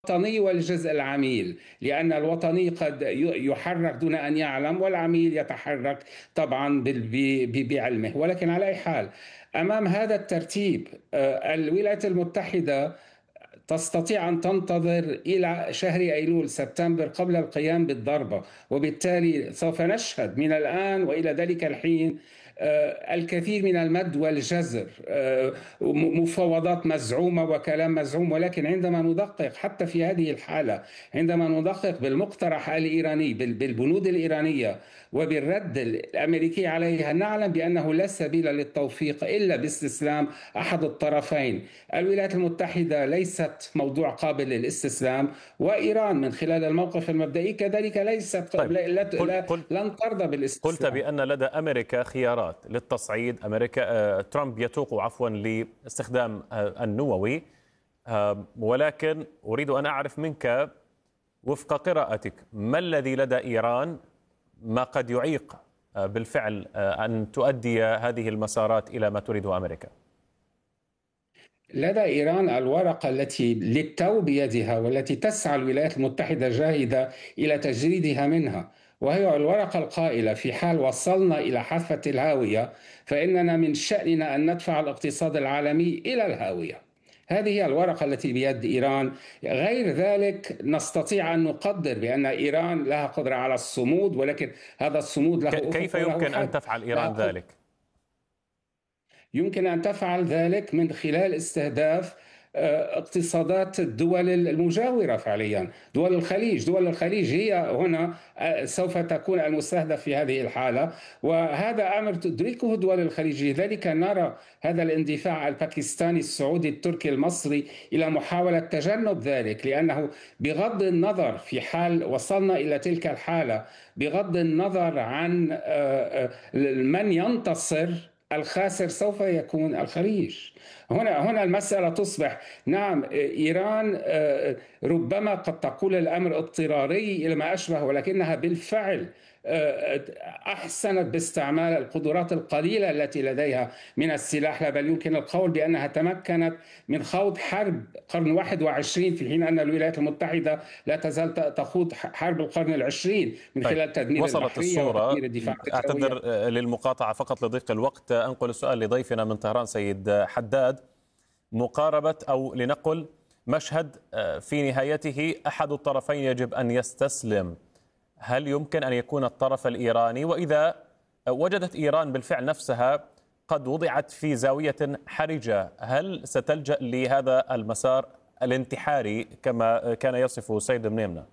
الوطني والجزء العميل، لأن الوطني قد يحرك دون أن يعلم، والعميل يتحرك طبعا بعلمه. ولكن على أي حال، أمام هذا الترتيب الولايات المتحدة تستطيع أن تنتظر إلى شهر أيلول سبتمبر قبل القيام بالضربة، وبالتالي سوف نشهد من الآن وإلى ذلك الحين الكثير من المد والجزر، مفاوضات مزعومة وكلام مزعوم. ولكن عندما ندقق حتى في هذه الحالة، عندما ندقق بالمقترح الإيراني، بالبنود الإيرانية وبالرد الأمريكي عليها، نعلم بأنه لا سبيل للتوفيق إلا باستسلام أحد الطرفين. الولايات المتحدة ليست موضوع قابل للاستسلام، وإيران من خلال الموقف المبدئي كذلك ليست طيب، لن ترضى قلت بالاستسلام. بأن لدى أمريكا خيارات للتصعيد. ترامب يتوق لاستخدام النووي، ولكن أريد أن أعرف منك وفق قراءتك ما الذي لدى إيران ما قد يعيق بالفعل أن تؤدي هذه المسارات إلى ما تريده أمريكا؟ لدى إيران الورقة التي للتو بيدها، والتي تسعى الولايات المتحدة جاهدة إلى تجريدها منها، وهي الورقة القائلة: في حال وصلنا إلى حافة الهاوية فإننا من شأننا أن ندفع الاقتصاد العالمي إلى الهاوية. هذه هي الورقة التي بيد إيران. غير ذلك نستطيع أن نقدر بأن إيران لها قدرة على الصمود، ولكن هذا الصمود له كيف أفق وله يمكن أن حد. تفعل إيران ذلك؟ يمكن أن تفعل ذلك من خلال استهداف اقتصادات الدول المجاورة فعليا، دول الخليج. دول الخليج هي هنا سوف تكون المستهدف في هذه الحالة، وهذا أمر تدركه دول الخليج. لذلك نرى هذا الاندفاع الباكستاني السعودي التركي المصري إلى محاولة تجنب ذلك، لأنه بغض النظر في حال وصلنا إلى تلك الحالة، بغض النظر عن من ينتصر، الخاسر سوف يكون الخليج. هنا المسألة تصبح، نعم إيران ربما قد تقول الأمر اضطراري إلى ما أشبه، ولكنها بالفعل أحسنت باستعمال القدرات القليلة التي لديها من السلاح. لا، بل يمكن القول بأنها تمكنت من خوض حرب قرن 21، في حين أن الولايات المتحدة لا تزال تخوض حرب القرن العشرين من طيب، خلال تدمير وصلت البحرية الصورة. وتدمير الدفاعات الجوية. أعتذر للمقاطعة فقط لضيق الوقت. أنقل السؤال لضيفنا من طهران سيد حداد. مقاربة أو لنقل مشهد في نهايته أحد الطرفين يجب أن يستسلم، هل يمكن أن يكون الطرف الإيراني؟ وإذا وجدت إيران بالفعل نفسها قد وضعت في زاوية حرجة، هل ستلجأ لهذا المسار الانتحاري كما كان يصفه سيد منيمنة؟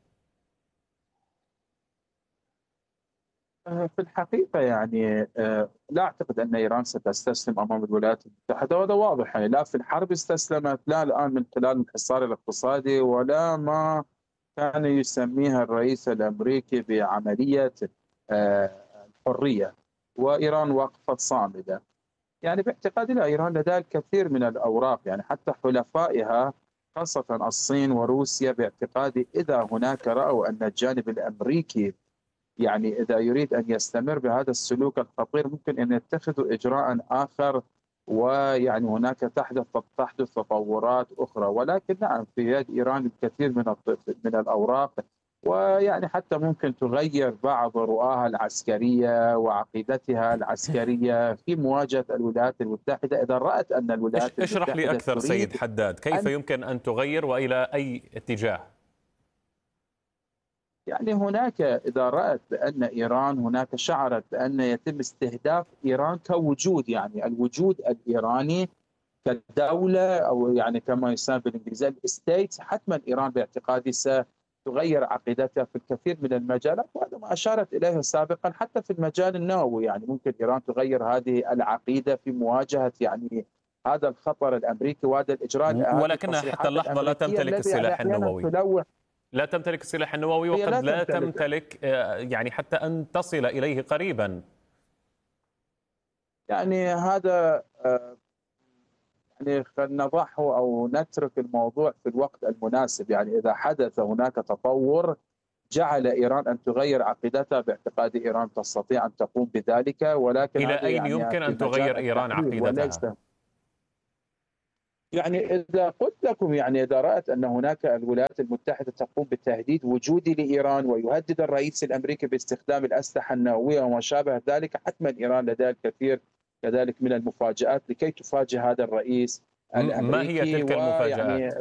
في الحقيقة يعني لا أعتقد أن إيران ستستسلم أمام الولايات المتحدة، وهذا واضح. يعني لا في الحرب استسلمت، لا الآن من خلال الحصار الاقتصادي، ولا ما كان يسميها الرئيس الأمريكي بعملية الحرية. وإيران وقفت صامدة. يعني باعتقادي لا، إيران لديها الكثير من الأوراق، يعني حتى حلفائها خاصة الصين وروسيا باعتقادي إذا هناك رأوا أن الجانب الأمريكي يعني إذا يريد أن يستمر بهذا السلوك الخطير ممكن أن يتخذوا إجراء آخر، ويعني هناك تحدث تطورات أخرى. ولكن نعم في يد إيران الكثير من الأوراق، ويعني حتى ممكن تغير بعض رؤاها العسكرية وعقيدتها العسكرية في مواجهة الولايات المتحدة إذا رأت أن الولايات اشرح لي المتحدة أكثر سيد تريد حداد، كيف أن يمكن أن تغير وإلى أي اتجاه؟ يعني هناك إذا رأت بأن إيران هناك شعرت بأن يتم استهداف إيران كوجود، يعني الوجود الإيراني كدولة، أو يعني كما يسمى بالإنجليزية الستيت، حتما إيران باعتقادي ستغير عقيدتها في الكثير من المجالات، وهذا ما أشارت إليه سابقا حتى في المجال النووي. يعني ممكن إيران تغير هذه العقيدة في مواجهة يعني هذا الخطر الأمريكي وهذا الإجراء، هذه ولكنها حتى التصريحات اللحظة لا الأمريكية تمتلك التي يعني السلاح أحيانا النووي. تلوح. لا تمتلك السلاح النووي، هي لا وقد لا تمتلك تمتلك يعني حتى أن تصل إليه قريبا. يعني هذا يعني نضعه أو نترك الموضوع في الوقت المناسب. يعني إذا حدث هناك تطور جعل إيران أن تغير عقيدتها، باعتقاد إيران تستطيع أن تقوم بذلك، ولكن إلى هذا أين يعني يمكن في أن مجال تغير إيران التحليل وليس. عقيدتها؟ يعني إذا قلت لكم، يعني إذا رأت أن هناك الولايات المتحدة تقوم بتهديد وجودي لإيران ويهدد الرئيس الأمريكي باستخدام الأسلحة النووية وما شابه ذلك، حتما إيران لديها الكثير كذلك من المفاجآت لكي تفاجئ هذا الرئيس ما هي الأمريكي. تلك المفاجآت؟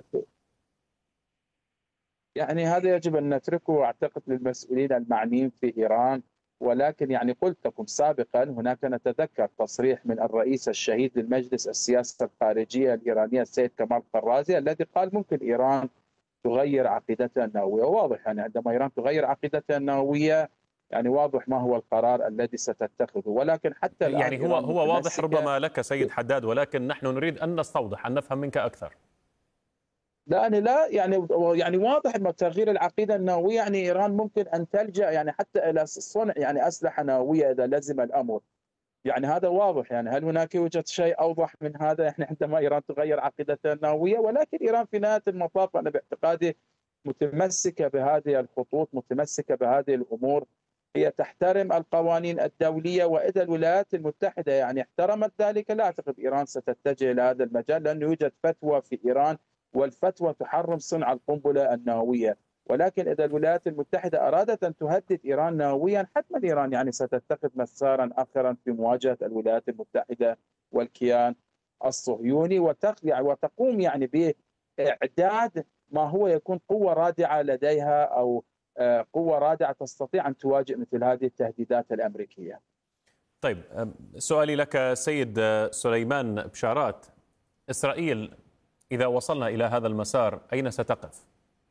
يعني هذا يجب أن نتركه أعتقد للمسؤولين المعنيين في إيران. ولكن يعني قلت لكم سابقا، هناك نتذكر تصريح من الرئيس الشهيد للمجلس السياسة الخارجية الإيرانية السيد كمال قرازي، الذي قال ممكن إيران تغير عقيدتها النووية. واضح يعني عندما إيران تغير عقيدتها النووية، يعني واضح ما هو القرار الذي ستتخذه. ولكن حتى الآن يعني هو واضح ربما لك سيد حداد، ولكن نحن نريد أن نستوضح، أن نفهم منك أكثر. لا يعني واضح ان تغيير العقيده النوويه، يعني ايران ممكن ان تلجا يعني حتى الى صنع يعني اسلحه نوويه اذا لزم الامر. يعني هذا واضح. يعني هل هناك يوجد شيء اوضح من هذا؟ يعني عندما ايران تغير عقيدتها النوويه. ولكن ايران في نهايه المطاف انا باعتقادي متمسكه بهذه الخطوط، متمسكه بهذه الامور. هي تحترم القوانين الدوليه، واذا الولايات المتحده يعني احترمت ذلك، لا اعتقد ايران ستتجه الى هذا المجال، لانه يوجد فتوى في ايران، والفتوى تحرم صنع القنبله النوويه. ولكن اذا الولايات المتحده ارادت ان تهدد ايران نوويا، حتما ايران يعني ستتخذ مسارا اخرا في مواجهه الولايات المتحده والكيان الصهيوني، وتقوم يعني باعداد ما هو يكون قوه رادعه لديها، او قوه رادعه تستطيع ان تواجه مثل هذه التهديدات الامريكيه. طيب، سؤالي لك سيد سليمان بشارات، إسرائيل إذا وصلنا إلى هذا المسار أين ستقف؟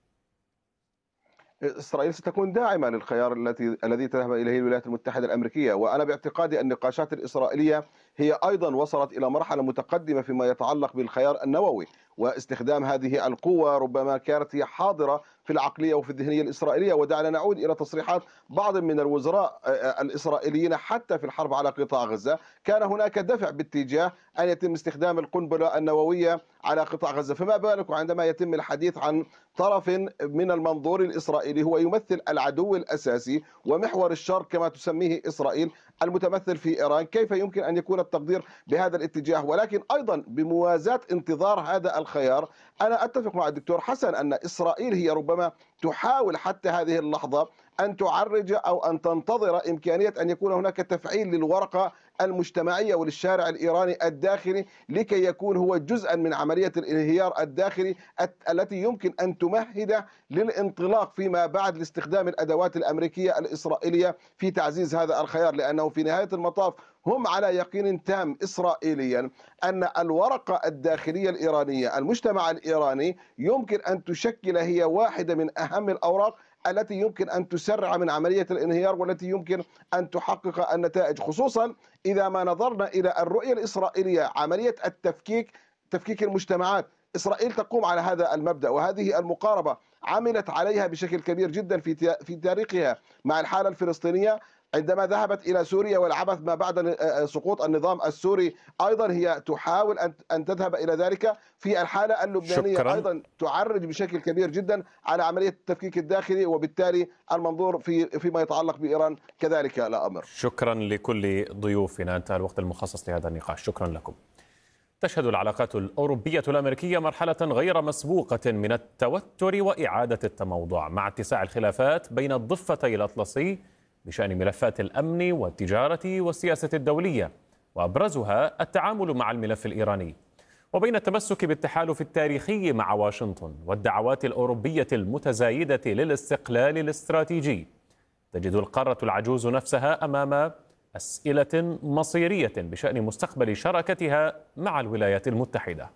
إسرائيل ستكون داعمة للخيار الذي تذهب إليه الولايات المتحدة الأمريكية. وأنا باعتقادي النقاشات الإسرائيلية هي أيضا وصلت إلى مرحلة متقدمة فيما يتعلق بالخيار النووي، واستخدام هذه القوة ربما كانت هي حاضرة في العقلية وفي الذهنية الإسرائيلية. ودعنا نعود إلى تصريحات بعض من الوزراء الإسرائيليين حتى في الحرب على قطاع غزة، كان هناك دفع باتجاه أن يتم استخدام القنبلة النووية على قطاع غزة، فما بالك عندما يتم الحديث عن طرف من المنظور الإسرائيلي هو يمثل العدو الأساسي ومحور الشر كما تسميه إسرائيل المتمثل في إيران. كيف يمكن أن يكون التقدير بهذا الاتجاه؟ ولكن أيضا بموازاة انتظار هذا الخيار، أنا أتفق مع الدكتور حسن أن إسرائيل هي ربما تحاول حتى هذه اللحظة أن تعرج أو أن تنتظر إمكانية أن يكون هناك تفعيل للورقة المجتمعية وللشارع الإيراني الداخلي، لكي يكون هو جزءا من عملية الانهيار الداخلي التي يمكن أن تمهد للانطلاق فيما بعد لاستخدام الأدوات الأمريكية الإسرائيلية في تعزيز هذا الخيار. لأنه في نهاية المطاف هم على يقين تام إسرائيليا أن الورقة الداخلية الإيرانية، المجتمع الإيراني، يمكن أن تشكل هي واحدة من أهم الأوراق التي يمكن أن تسرع من عملية الانهيار والتي يمكن أن تحقق النتائج، خصوصا إذا ما نظرنا إلى الرؤية الإسرائيلية عملية تفكيك المجتمعات. إسرائيل تقوم على هذا المبدأ، وهذه المقاربة عملت عليها بشكل كبير جدا في تاريخها مع الحالة الفلسطينية. عندما ذهبت إلى سوريا والعبث ما بعد سقوط النظام السوري، أيضا هي تحاول أن تذهب إلى ذلك. في الحالة اللبنانية شكرا. أيضا تعرج بشكل كبير جدا على عملية التفكيك الداخلي، وبالتالي المنظور فيما يتعلق بإيران كذلك لا أمر. شكرا لكل ضيوفنا، انتهى الوقت المخصص لهذا النقاش. شكرا لكم. تشهد العلاقات الأوروبية الأمريكية مرحلة غير مسبوقة من التوتر وإعادة التموضع مع اتساع الخلافات بين الضفتي الأطلسي بشأن ملفات الأمن والتجارة والسياسة الدولية، وأبرزها التعامل مع الملف الإيراني، وبين التمسك بالتحالف التاريخي مع واشنطن والدعوات الأوروبية المتزايدة للاستقلال الاستراتيجي. تجد القارة العجوز نفسها أمام أسئلة مصيرية بشأن مستقبل شراكتها مع الولايات المتحدة.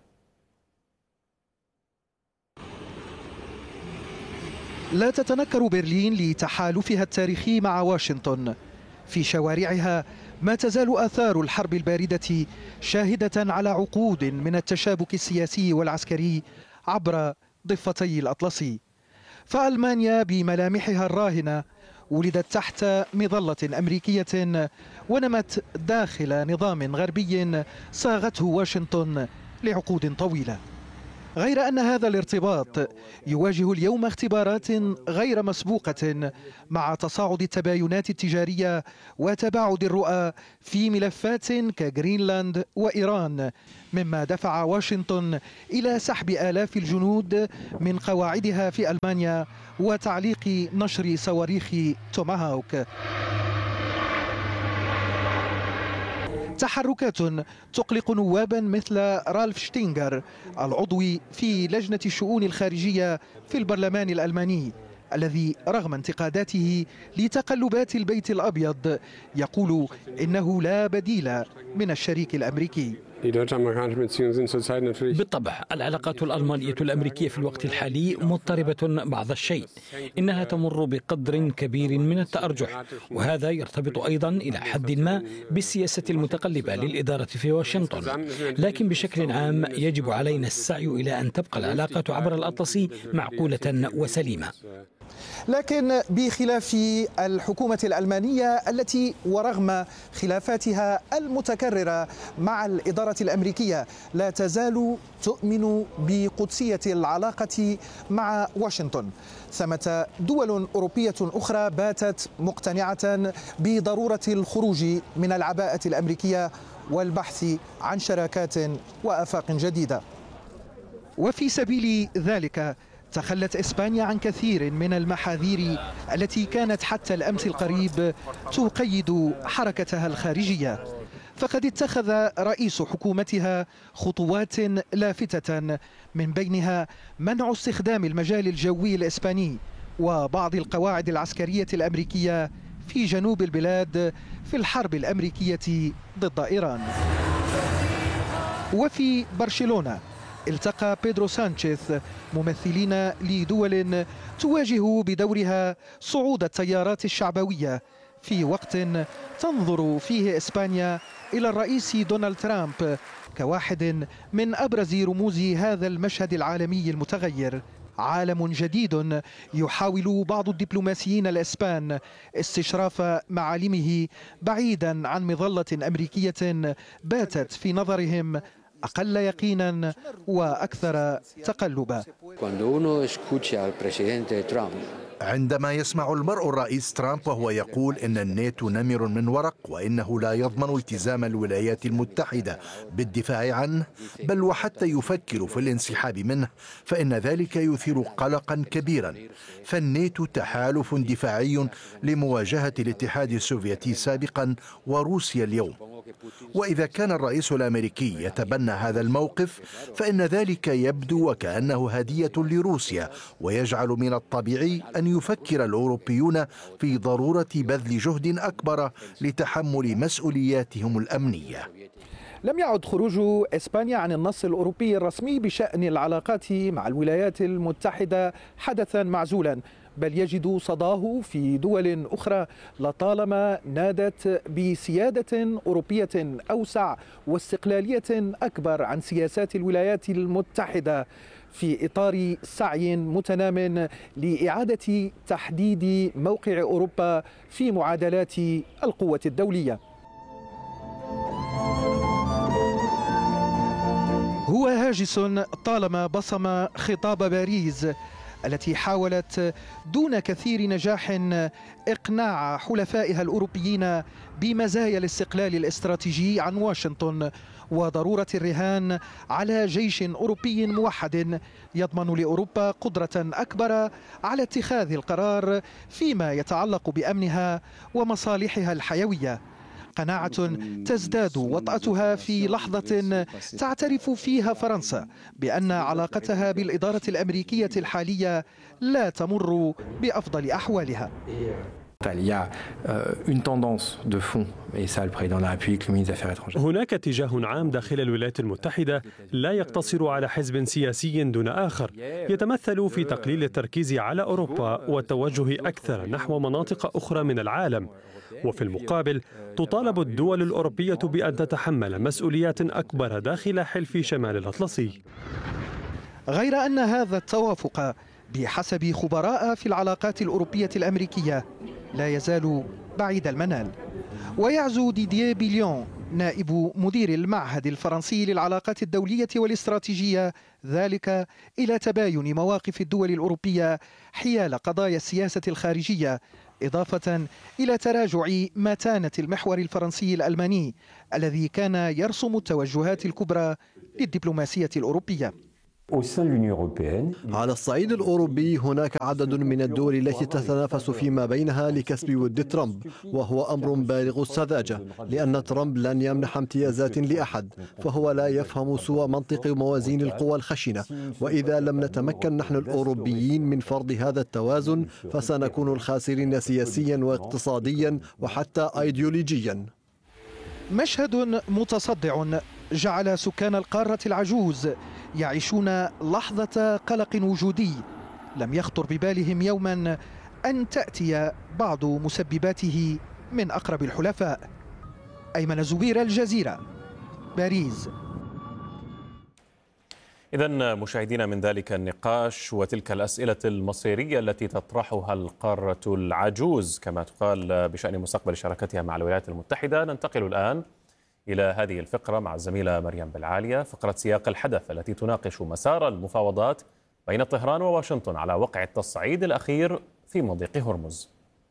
لا تتنكر برلين لتحالفها التاريخي مع واشنطن. في شوارعها ما تزال آثار الحرب الباردة شاهدة على عقود من التشابك السياسي والعسكري عبر ضفتي الأطلسي. فألمانيا بملامحها الراهنة ولدت تحت مظلة أمريكية ونمت داخل نظام غربي صاغته واشنطن لعقود طويلة. غير أن هذا الارتباط يواجه اليوم اختبارات غير مسبوقة مع تصاعد التباينات التجارية وتباعد الرؤى في ملفات كغرينلاند وإيران، مما دفع واشنطن إلى سحب آلاف الجنود من قواعدها في ألمانيا وتعليق نشر صواريخ توماهاوك. تحركات تقلق نوابا مثل رالف شتينغر العضو في لجنة الشؤون الخارجية في البرلمان الألماني، الذي رغم انتقاداته لتقلبات البيت الأبيض يقول إنه لا بديل من الشريك الأمريكي. بالطبع العلاقات الألمانية الأمريكية في الوقت الحالي مضطربة بعض الشيء، إنها تمر بقدر كبير من التأرجح، وهذا يرتبط أيضا إلى حد ما بالسياسة المتقلبة للإدارة في واشنطن. لكن بشكل عام يجب علينا السعي إلى أن تبقى العلاقات عبر الأطلسي معقولة وسليمة. لكن بخلاف الحكومة الألمانية التي ورغم خلافاتها المتكررة مع الإدارة الأمريكية لا تزال تؤمن بقدسية العلاقة مع واشنطن، ثمة دول أوروبية أخرى باتت مقتنعة بضرورة الخروج من العباءة الأمريكية والبحث عن شراكات وآفاق جديدة. وفي سبيل ذلك تخلت إسبانيا عن كثير من المحاذير التي كانت حتى الأمس القريب تقيد حركتها الخارجية، فقد اتخذ رئيس حكومتها خطوات لافتة، من بينها منع استخدام المجال الجوي الإسباني وبعض القواعد العسكرية الأمريكية في جنوب البلاد في الحرب الأمريكية ضد إيران. وفي برشلونة التقى بيدرو سانشيز ممثلين لدول تواجه بدورها صعود التيارات الشعبوية، في وقت تنظر فيه إسبانيا إلى الرئيس دونالد ترامب كواحد من أبرز رموز هذا المشهد العالمي المتغير. عالم جديد يحاول بعض الدبلوماسيين الإسبان استشراف معالمه بعيدا عن مظلة أمريكية باتت في نظرهم أقل يقينا وأكثر تقلبا. عندما يسمع المرء الرئيس ترامب وهو يقول إن الناتو نمر من ورق وإنه لا يضمن التزام الولايات المتحدة بالدفاع عنه بل وحتى يفكر في الانسحاب منه، فإن ذلك يثير قلقا كبيرا. فالناتو تحالف دفاعي لمواجهة الاتحاد السوفيتي سابقا وروسيا اليوم، وإذا كان الرئيس الأمريكي يتبنى هذا الموقف فإن ذلك يبدو وكأنه هدية لروسيا، ويجعل من الطبيعي أن يفكر الأوروبيون في ضرورة بذل جهد أكبر لتحمل مسؤولياتهم الأمنية. لم يعد خروج إسبانيا عن النص الأوروبي الرسمي بشأن العلاقات مع الولايات المتحدة حدثا معزولا، بل يجد صداه في دول أخرى لطالما نادت بسيادة أوروبية أوسع واستقلالية أكبر عن سياسات الولايات المتحدة، في إطار سعي متنام لإعادة تحديد موقع أوروبا في معادلات القوة الدولية. هو هاجس طالما بصم خطاب باريس التي حاولت دون كثير نجاح إقناع حلفائها الأوروبيين بمزايا الاستقلال الاستراتيجي عن واشنطن وضرورة الرهان على جيش أوروبي موحد يضمن لأوروبا قدرة أكبر على اتخاذ القرار فيما يتعلق بأمنها ومصالحها الحيوية. قناعة تزداد وطأتها في لحظة تعترف فيها فرنسا بأن علاقتها بالإدارة الأمريكية الحالية لا تمر بأفضل أحوالها. هناك اتجاه عام داخل الولايات المتحدة لا يقتصر على حزب سياسي دون آخر، يتمثل في تقليل التركيز على أوروبا والتوجه أكثر نحو مناطق أخرى من العالم، وفي المقابل تطالب الدول الأوروبية بأن تتحمل مسؤوليات أكبر داخل حلف شمال الأطلسي. غير أن هذا التوافق بحسب خبراء في العلاقات الأوروبية الأمريكية لا يزال بعيد المنال، ويعزو ديدييه بيليون نائب مدير المعهد الفرنسي للعلاقات الدولية والاستراتيجية ذلك إلى تباين مواقف الدول الأوروبية حيال قضايا السياسة الخارجية، إضافة إلى تراجع متانة المحور الفرنسي الألماني الذي كان يرسم التوجهات الكبرى للدبلوماسية الأوروبية. على الصعيد الأوروبي هناك عدد من الدول التي تتنافس فيما بينها لكسب ود ترامب، وهو أمر بالغ السذاجة لأن ترامب لن يمنح امتيازات لأحد، فهو لا يفهم سوى منطق موازين القوى الخشنة، وإذا لم نتمكن نحن الأوروبيين من فرض هذا التوازن فسنكون الخاسرين سياسيا واقتصاديا وحتى أيديولوجيا. مشهد متصدع جعل سكان القارة العجوز يعيشون لحظة قلق وجودي لم يخطر ببالهم يوما أن تأتي بعض مسبباته من أقرب الحلفاء. أيمن زبير، الجزيرة، باريس. إذن مشاهدينا، من ذلك النقاش وتلك الأسئلة المصيرية التي تطرحها القارة العجوز كما تقال بشأن مستقبل شراكتها مع الولايات المتحدة، ننتقل الآن إلى هذه الفقرة مع الزميلة مريم بالعالية، فقرة سياق الحدث التي تناقش مسار المفاوضات بين طهران وواشنطن على وقع التصعيد الأخير في مضيق هرمز.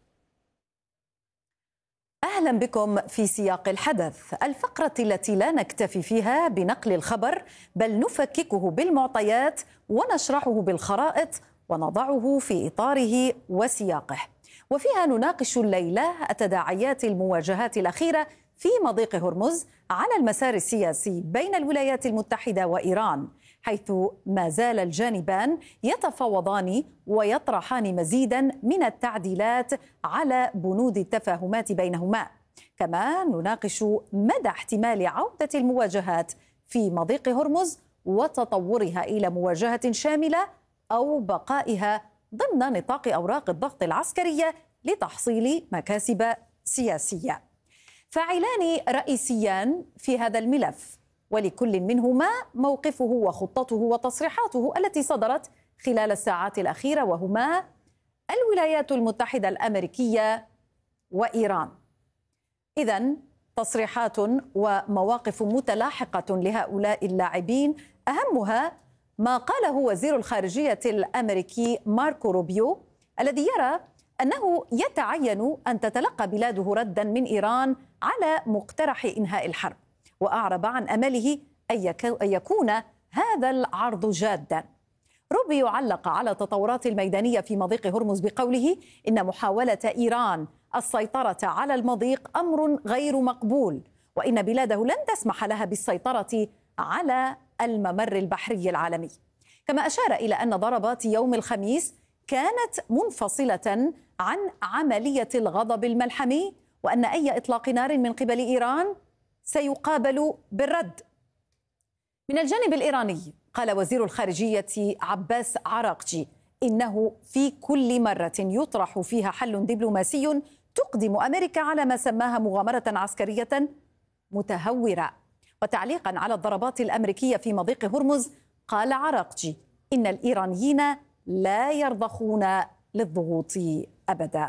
أهلا بكم في سياق الحدث، الفقرة التي لا نكتفي فيها بنقل الخبر بل نفككه بالمعطيات ونشرحه بالخرائط ونضعه في إطاره وسياقه، وفيها نناقش الليلة تداعيات المواجهات الأخيرة في مضيق هرمز على المسار السياسي بين الولايات المتحدة وإيران، حيث ما زال الجانبان يتفاوضان ويطرحان مزيدا من التعديلات على بنود التفاهمات بينهما. كما نناقش مدى احتمال عودة المواجهات في مضيق هرمز وتطورها إلى مواجهة شاملة أو بقائها ضمن نطاق أوراق الضغط العسكرية لتحصيل مكاسب سياسية. فاعلان رئيسيان في هذا الملف، ولكل منهما موقفه وخطته وتصريحاته التي صدرت خلال الساعات الأخيرة، وهما الولايات المتحدة الأمريكية وإيران. إذن تصريحات ومواقف متلاحقة لهؤلاء اللاعبين، أهمها ما قاله وزير الخارجية الأمريكي ماركو روبيو الذي يرى أنه يتعين أن تتلقى بلاده ردا من إيران على مقترح إنهاء الحرب، وأعرب عن أمله أن يكون هذا العرض جادا. روبيو علق على التطورات الميدانية في مضيق هرمز بقوله إن محاولة إيران السيطرة على المضيق أمر غير مقبول، وإن بلاده لن تسمح لها بالسيطرة على الممر البحري العالمي. كما أشار إلى أن ضربات يوم الخميس كانت منفصلة عن عملية الغضب الملحمي، وأن أي إطلاق نار من قبل إيران سيقابل بالرد. من الجانب الإيراني قال وزير الخارجية عباس عراقجي إنه في كل مرة يطرح فيها حل دبلوماسي تقدم أمريكا على ما سماها مغامرة عسكرية متهورة. وتعليقا على الضربات الأمريكية في مضيق هرمز قال عراقجي إن الإيرانيين لا يرضخون للضغوط أبدا.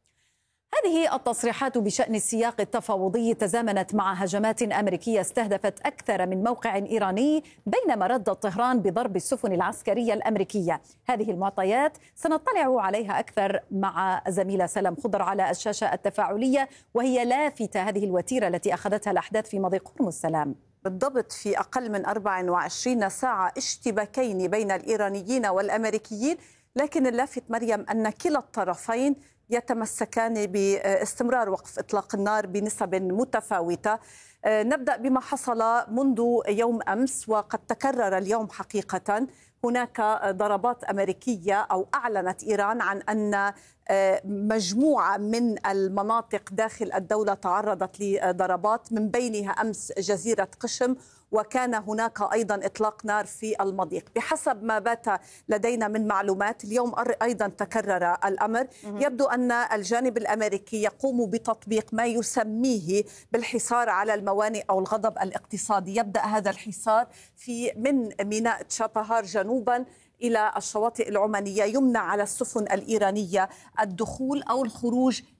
هذه التصريحات بشأن السياق التفاوضي تزامنت مع هجمات أمريكية استهدفت أكثر من موقع إيراني، بينما ردت طهران بضرب السفن العسكرية الأمريكية. هذه المعطيات سنطلع عليها أكثر مع زميلة سلام خضر على الشاشة التفاعلية، وهي لافتة هذه الوتيرة التي أخذتها الأحداث في مضيق هرمز. سلام. بالضبط، في أقل من 24 ساعة اشتباكين بين الإيرانيين والأمريكيين، لكن اللافت مريم أن كلا الطرفين يتمسكان باستمرار وقف إطلاق النار بنسب متفاوتة. نبدأ بما حصل منذ يوم أمس، وقد تكرر اليوم حقيقة. هناك ضربات أمريكية، أو أعلنت إيران عن أن مجموعة من المناطق داخل الدولة تعرضت لضربات، من بينها أمس جزيرة قشم، وكان هناك أيضا إطلاق نار في المضيق. بحسب ما بات لدينا من معلومات، اليوم أيضا تكرر الأمر. يبدو أن الجانب الأمريكي يقوم بتطبيق ما يسميه بالحصار على الموانئ أو الغضب الاقتصادي. يبدأ هذا الحصار من ميناء تشابهار جنوبا إلى الشواطئ العمانية، يمنع على السفن الإيرانية الدخول أو الخروج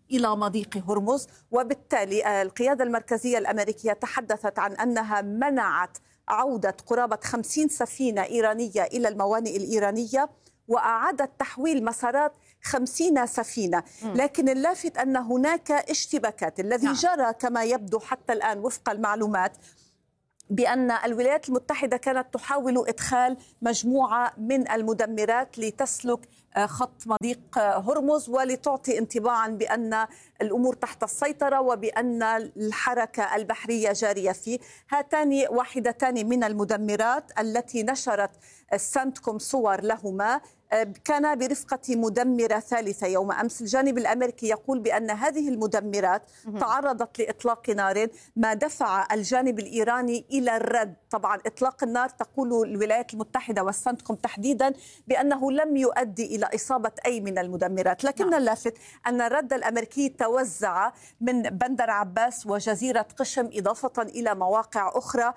إلى مضيق هرمز. وبالتالي القيادة المركزية الأمريكية تحدثت عن أنها منعت عودة قرابة 50 سفينة إيرانية إلى الموانئ الإيرانية، وأعادت تحويل مسارات 50 سفينة. لكن اللافت أن هناك اشتباكات. الذي جرى كما يبدو حتى الآن وفق المعلومات بأن الولايات المتحدة كانت تحاول إدخال مجموعة من المدمرات لتسلك خط مضيق هرمز ولتعطي انطباعا بأن الأمور تحت السيطرة وبأن الحركة البحرية جارية فيه. هاتان واحدتان من المدمرات التي نشرت سانتكوم صور لهما كان برفقة مدمرة ثالثة يوم أمس. الجانب الأمريكي يقول بأن هذه المدمرات تعرضت لإطلاق نار، ما دفع الجانب الإيراني إلى الرد. طبعا إطلاق النار تقول الولايات المتحدة والسانتكوم تحديدا بأنه لم يؤدي إلى إصابة أي من المدمرات، لكن اللافت أن الرد الأمريكي توزع من بندر عباس وجزيرة قشم إضافة إلى مواقع أخرى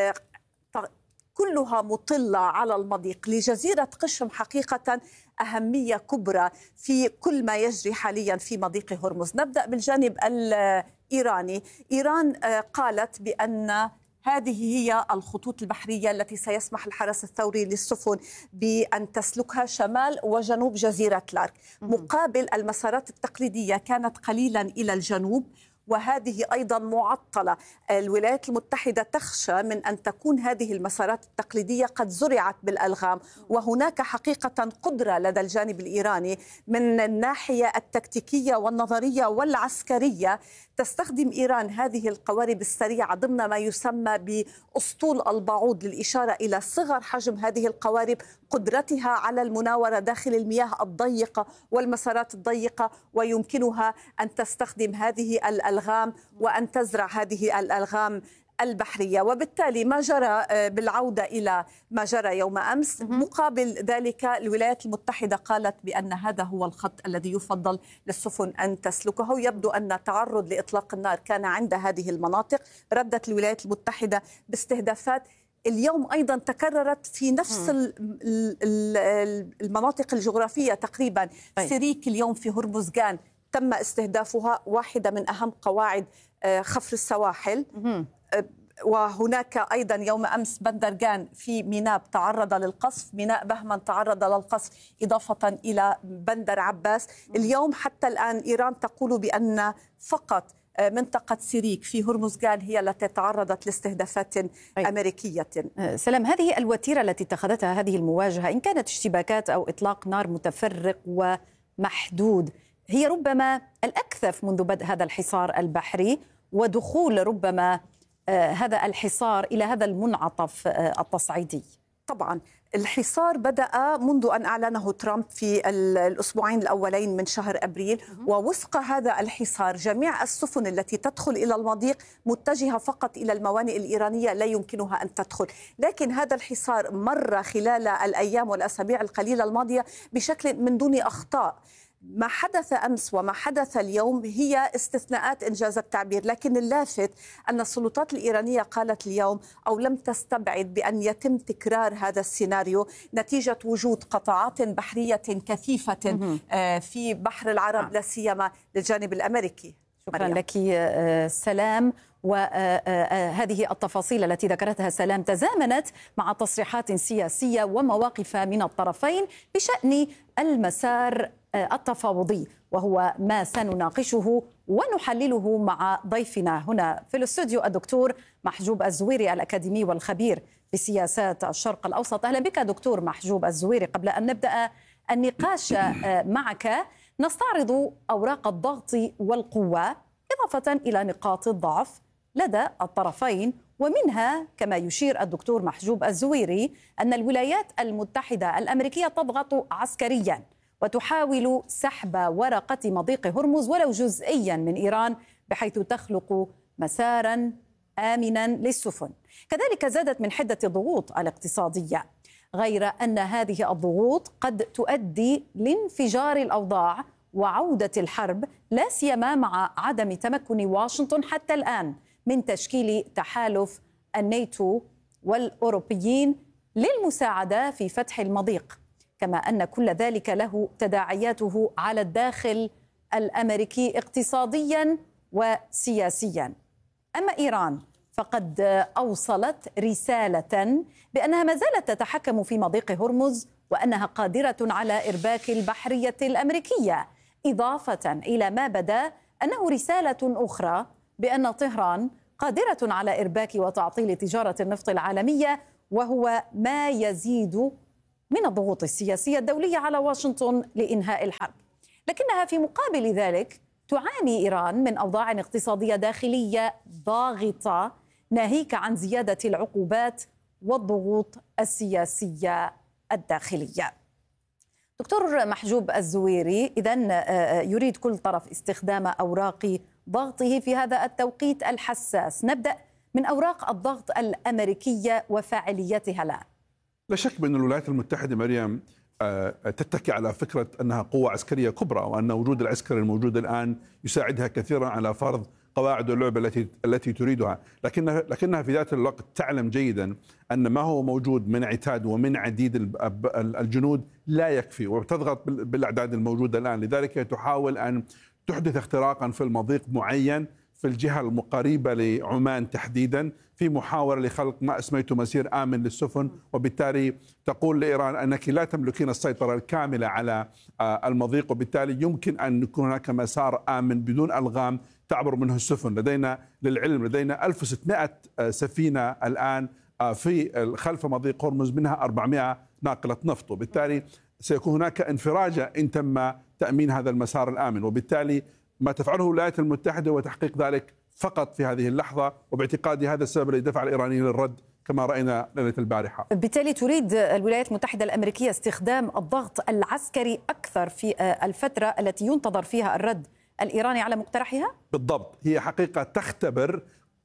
كلها مطلة على المضيق. لجزيرة قشم حقيقة أهمية كبرى في كل ما يجري حاليا في مضيق هرمز. نبدأ بالجانب الإيراني. إيران قالت بأن هذه هي الخطوط البحرية التي سيسمح الحرس الثوري للسفن بأن تسلكها شمال وجنوب جزيرة لارك، مقابل المسارات التقليدية كانت قليلا إلى الجنوب وهذه أيضا معطلة. الولايات المتحدة تخشى من أن تكون هذه المسارات التقليدية قد زرعت بالألغام، وهناك حقيقة قدرة لدى الجانب الإيراني من الناحية التكتيكية والنظرية والعسكرية. تستخدم إيران هذه القوارب السريعة ضمن ما يسمى بأسطول البعوض للإشارة إلى صغر حجم هذه القوارب، قدرتها على المناورة داخل المياه الضيقة والمسارات الضيقة، ويمكنها أن تستخدم هذه الألغام وأن تزرع هذه الألغام البحرية. وبالتالي ما جرى بالعودة إلى ما جرى يوم أمس، مقابل ذلك الولايات المتحدة قالت بأن هذا هو الخط الذي يفضل للسفن أن تسلكه. يبدو أن التعرض لإطلاق النار كان عند هذه المناطق. ردت الولايات المتحدة باستهدافات اليوم أيضا تكررت في نفس المناطق الجغرافية تقريبا. سيريك اليوم في هرمزغان تم استهدافها، واحدة من أهم قواعد خفر السواحل. وهناك أيضا يوم أمس بندرغان في ميناء تعرض للقصف، ميناء بهمن تعرض للقصف إضافة إلى بندر عباس. اليوم حتى الآن إيران تقول بأن فقط منطقة سيريك في هرمزغان هي التي تعرضت لاستهدافات أمريكية. سلام، هذه الوتيرة التي اتخذتها هذه المواجهة إن كانت اشتباكات أو إطلاق نار متفرق ومحدود، هي ربما الأكثف منذ بدء هذا الحصار البحري ودخول ربما هذا الحصار إلى هذا المنعطف التصعيدي. طبعا الحصار بدأ منذ أن أعلنه ترامب في الأسبوعين الأولين من شهر أبريل، ووفق هذا الحصار جميع السفن التي تدخل إلى المضيق متجهة فقط إلى الموانئ الإيرانية لا يمكنها أن تدخل. لكن هذا الحصار مر خلال الأيام والأسابيع القليلة الماضية بشكل من دون أخطاء. ما حدث أمس وما حدث اليوم هي استثناءات إنجاز التعبير، لكن اللافت أن السلطات الإيرانية قالت اليوم أو لم تستبعد بأن يتم تكرار هذا السيناريو نتيجة وجود قطاعات بحرية كثيفة في بحر العرب لا سيما للجانب الأمريكي. شكرا لك سلام. وهذه التفاصيل التي ذكرتها سلام تزامنت مع تصريحات سياسية ومواقف من الطرفين بشأن المسار التفاوضي، وهو ما سنناقشه ونحلله مع ضيفنا هنا في الاستوديو الدكتور محجوب الزويري الأكاديمي والخبير بسياسات الشرق الأوسط. أهلا بك دكتور محجوب الزويري. قبل أن نبدأ النقاش معك نستعرض أوراق الضغط والقوة إضافة إلى نقاط الضعف لدى الطرفين، ومنها كما يشير الدكتور محجوب الزويري أن الولايات المتحدة الأمريكية تضغط عسكريا وتحاول سحب ورقة مضيق هرمز ولو جزئيا من إيران بحيث تخلق مسارا آمنا للسفن. كذلك زادت من حدة الضغوط الاقتصادية، غير أن هذه الضغوط قد تؤدي لانفجار الأوضاع وعودة الحرب، لا سيما مع عدم تمكن واشنطن حتى الآن من تشكيل تحالف الناتو والأوروبيين للمساعدة في فتح المضيق، كما أن كل ذلك له تداعياته على الداخل الأمريكي اقتصاديا وسياسيا. أما إيران فقد أوصلت رسالة بأنها ما زالت تتحكم في مضيق هرمز وأنها قادرة على إرباك البحرية الأمريكية، إضافة إلى ما بدا أنه رسالة أخرى بأن طهران قادرة على إرباك وتعطيل تجارة النفط العالمية، وهو ما يزيد من الضغوط السياسية الدولية على واشنطن لإنهاء الحرب. لكنها في مقابل ذلك تعاني إيران من أوضاع اقتصادية داخلية ضاغطة، ناهيك عن زيادة العقوبات والضغوط السياسية الداخلية. دكتور محجوب الزويري، إذن يريد كل طرف استخدام أوراق ضغطه في هذا التوقيت الحساس. نبدأ من أوراق الضغط الأمريكية وفاعليتها الآن. لا شك بأن الولايات المتحدة مريم تتكي على فكرة أنها قوة عسكرية كبرى، وأن وجود العسكري الموجود الآن يساعدها كثيرا على فرض قواعد اللعبة التي تريدها، لكنها في ذات الوقت تعلم جيدا أن ما هو موجود من عتاد ومن عديد الجنود لا يكفي، وتضغط بالأعداد الموجودة الآن. لذلك تحاول أن تحدث اختراقا في المضيق معين في الجهة المقاربة لعمان تحديدا، في محاولة لخلق ما أسميته مسير آمن للسفن، وبالتالي تقول لإيران أنك لا تملكين السيطرة الكاملة على المضيق، وبالتالي يمكن أن يكون هناك مسار آمن بدون ألغام تعبر منه السفن. للعلم لدينا 1600 سفينة الآن في خلف مضيق هرمز، منها 400 ناقلة نفط، وبالتالي سيكون هناك انفراجة إن تم تأمين هذا المسار الآمن. وبالتالي ما تفعله الولايات المتحدة هو تحقيق ذلك فقط في هذه اللحظة، وباعتقادي هذا السبب الذي دفع الإيرانيين للرد كما رأينا ليلة البارحة. بالتالي تريد الولايات المتحدة الأمريكية استخدام الضغط العسكري أكثر في الفترة التي ينتظر فيها الرد الإيراني على مقترحها؟ بالضبط، هي حقيقة تختبر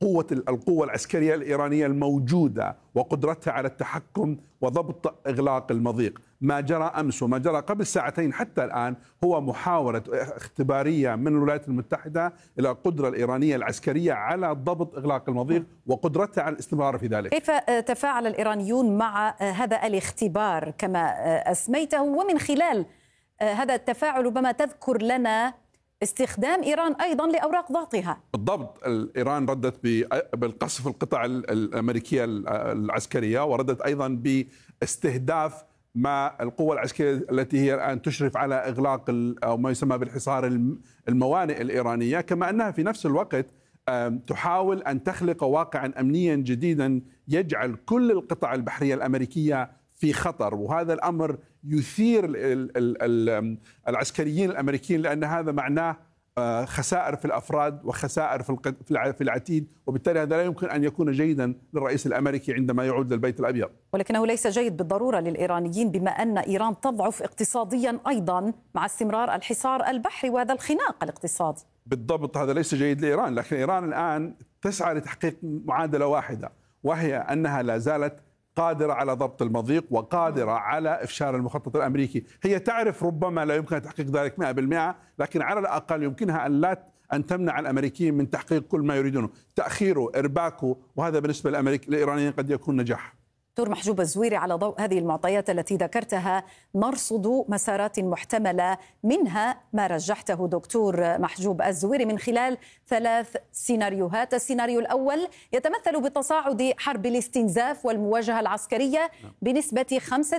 القوة العسكرية الإيرانية الموجودة وقدرتها على التحكم وضبط إغلاق المضيق. ما جرى أمس وما جرى قبل ساعتين حتى الآن هو محاولة اختبارية من الولايات المتحدة إلى القدرة الإيرانية العسكرية على ضبط إغلاق المضيق وقدرتها على الاستمرار في ذلك. كيف تفاعل الإيرانيون مع هذا الاختبار كما أسميته، ومن خلال هذا التفاعل ربما تذكر لنا استخدام إيران أيضا لأوراق ضغطها؟ بالضبط، إيران ردت بالقصف القطع الأمريكية العسكرية، وردت أيضا باستهداف ما القوة العسكرية التي هي الآن تشرف على إغلاق أو ما يسمى بالحصار الموانئ الإيرانية، كما أنها في نفس الوقت تحاول أن تخلق واقعا أمنيا جديدا يجعل كل القطع البحرية الأمريكية في خطر. وهذا الأمر يثير العسكريين الأمريكيين، لأن هذا معناه خسائر في الأفراد وخسائر في العتيد، وبالتالي هذا لا يمكن أن يكون جيدا للرئيس الأمريكي عندما يعود للبيت الأبيض. ولكنه ليس جيد بالضرورة للإيرانيين، بما أن إيران تضعف اقتصاديا أيضا مع استمرار الحصار البحري وهذا الخناق الاقتصادي. بالضبط، هذا ليس جيد لإيران، لكن إيران الآن تسعى لتحقيق معادلة واحدة، وهي أنها لا زالت قادرة على ضبط المضيق وقادرة على إفشال المخطط الأمريكي. هي تعرف ربما لا يمكن تحقيق ذلك 100%، لكن على الأقل يمكنها أن تمنع الأمريكيين من تحقيق كل ما يريدونه، تأخيره، إرباكه، وهذا بالنسبة للإيرانيين قد يكون نجاح. دكتور محجوب الزويري، على ضوء هذه المعطيات التي ذكرتها نرصد مسارات محتملة، منها ما رجحته دكتور محجوب الزويري من خلال 3 سيناريوهات. السيناريو الأول يتمثل بتصاعد حرب الاستنزاف والمواجهة العسكرية بنسبة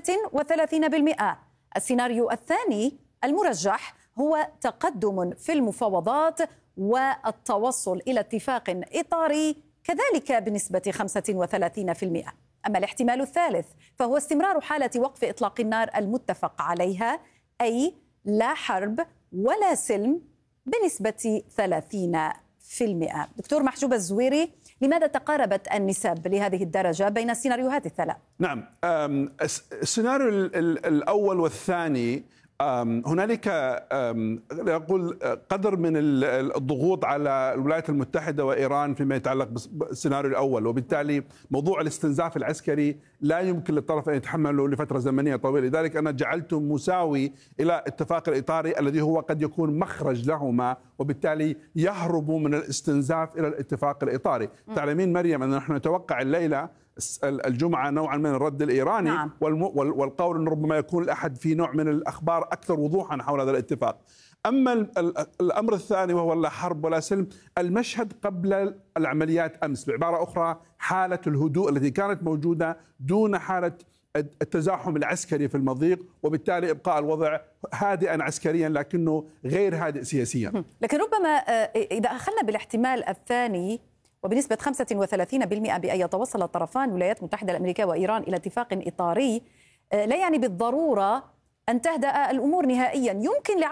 35%. السيناريو الثاني المرجح هو تقدم في المفاوضات والتوصل إلى اتفاق إطاري كذلك بنسبة 35%. أما الاحتمال الثالث فهو استمرار حالة وقف إطلاق النار المتفق عليها، أي لا حرب ولا سلم بنسبة 30%. دكتور محجوب الزويري، لماذا تقاربت النسب لهذه الدرجة بين السيناريوهات الثلاث؟ نعم، السيناريو الأول والثاني هنالك أقول قدر من الضغوط على الولايات المتحدة وإيران فيما يتعلق بالسيناريو الأول، وبالتالي موضوع الاستنزاف العسكري لا يمكن للطرف أن يتحمله لفترة زمنية طويلة. لذلك أنا جعلته مساوي إلى اتفاق الإطاري الذي هو قد يكون مخرج لهما، وبالتالي يهربوا من الاستنزاف إلى الاتفاق الإطاري. تعلمين مريم أن نحن نتوقع الليلة الجمعة نوعا من الرد الإيراني. نعم. والقول أن ربما يكون الأحد في نوع من الأخبار أكثر وضوحا حول هذا الاتفاق. أما الأمر الثاني وهو لا حرب ولا سلم، المشهد قبل العمليات أمس بعبارة أخرى حالة الهدوء التي كانت موجودة دون حالة التزاحم العسكري في المضيق، وبالتالي إبقاء الوضع هادئا عسكريا لكنه غير هادئ سياسيا. لكن ربما إذا أخذنا بالاحتمال الثاني وبنسبة 35% بأن يتوصل الطرفان الولايات المتحدة الأمريكية وإيران إلى اتفاق إطاري، لا يعني بالضرورة أن تهدأ الأمور نهائيا. يمكن